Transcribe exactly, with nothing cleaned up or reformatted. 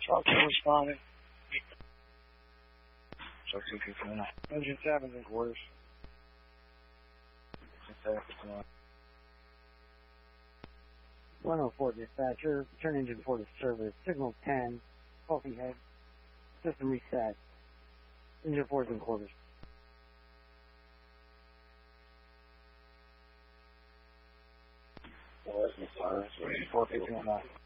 Truck two responding. Truck two fifteen. Engine seven's in quarters. Engine seven fifteen. one oh four dispatcher, turn engine four to service, signal ten, faulty head, system reset, engine four is in quarters. four fifteen.